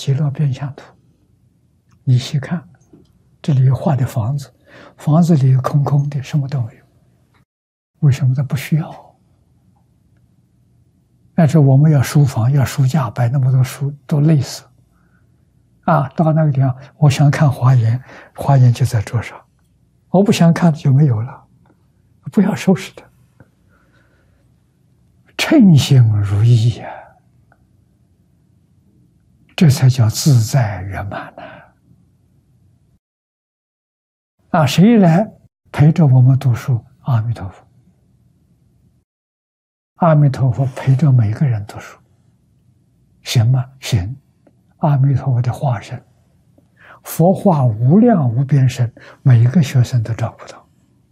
极乐变相图，你细看，这里画的房子，房子里空空的，什么都没有。为什么它不需要？但是我们要书房，要书架，摆那么多书，都累死。啊，到那个地方，我想看华严，华严就在桌上，我不想看就没有了，不要收拾它。称心如意呀，这才叫自在圆满呢。啊，谁来陪着我们读书？阿弥陀佛。阿弥陀佛陪着每个人读书，行吗？行。阿弥陀佛的化身，佛化无量无边身，每一个学生都照顾到。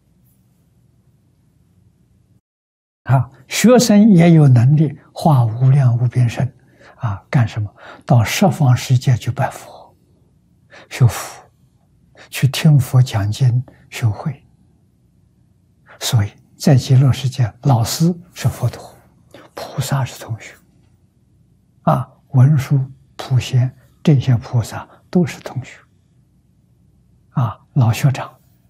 啊，学生也有能力化无量无边身，啊，干什么？到十方世界去拜佛、修福，去听佛讲经、修慧。所以在极乐世界，老师是佛陀，菩萨是同学。啊，文殊、普贤这些菩萨都是同学。啊，老学长。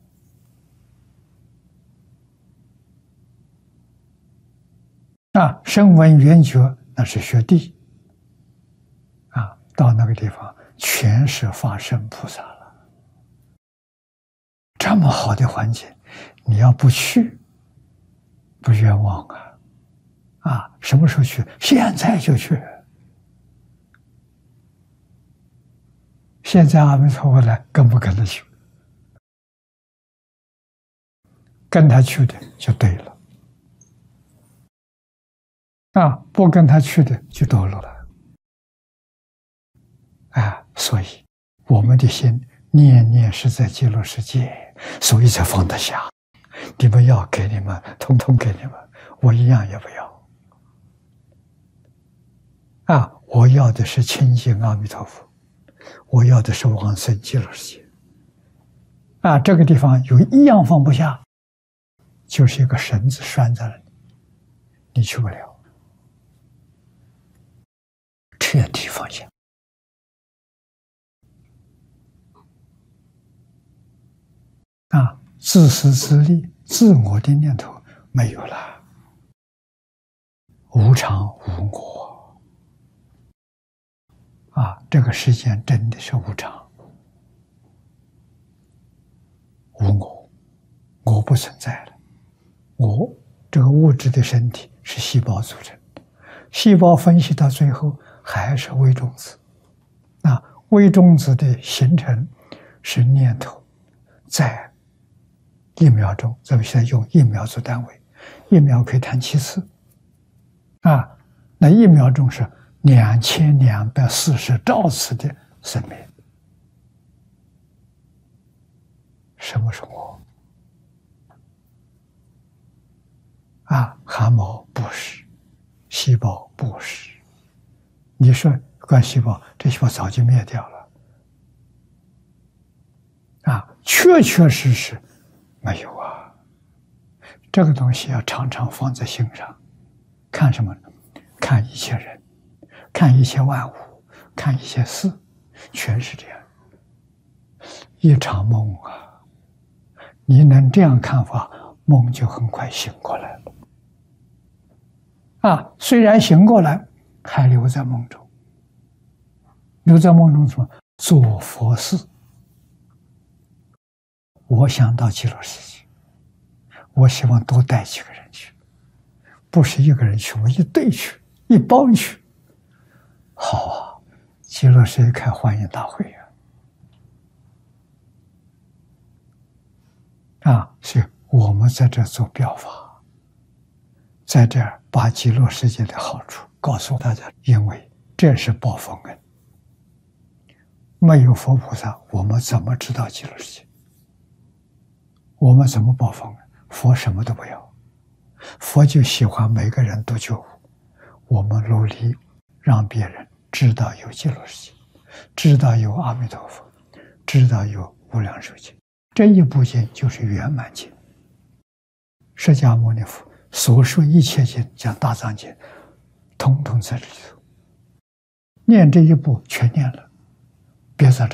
啊，声闻缘觉那是学弟。啊，到那个地方全是法身菩萨了。这么好的环境，你要不去，不冤枉啊！啊，什么时候去？现在就去。现在阿弥陀佛来，跟不跟他去？跟他去的就对了。啊，不跟他去的就堕落了。啊，所以我们的心念念是在极乐世界，所以才放得下。你们要给你们，统统给你们，我一样也不要。啊，我要的是亲近阿弥陀佛，我要的是往生极乐世界。啊，这个地方有一样放不下，就是一个绳子拴在了你去不了。彻底放下。啊，自私自利、自我的念头没有了，无常无我。啊，这个世间真的是无常，无我，我不存在了。我这个物质的身体是细胞组成，细胞分析到最后还是微中子。那微中子的形成是念头，在1秒钟，咱们现在用1秒做单位，1秒可以弹7次。啊，那1秒钟是2240兆次的生命。什么是我？啊，汗毛不是，细胞不是。你说干细胞，这细胞早就灭掉了。啊，确确实实没有啊。这个东西要常常放在心上。看什么呢？看一切人，看一切万物，看一切事，全是这样。一场梦啊，你能这样看法，梦就很快醒过来了。啊，虽然醒过来，还留在梦中。留在梦中什么？做佛事。我想到极乐世界，我希望多带几个人去，不是一个人去，我一队去，一帮去。好啊，极乐世界开欢迎大会啊！所以我们在这做表法，在这儿把极乐世界的好处告诉大家，因为这是报佛恩。没有佛菩萨，我们怎么知道极乐世界？我们怎么报佛恩？佛什么都不要，佛就喜欢每个人都觉悟。我们努力让别人知道有极乐世界，知道有阿弥陀佛，知道有无量寿经。这一部经就是圆满经。释迦牟尼佛所说一切经，讲大藏经，统统在这里头。念这一部全念了， 别再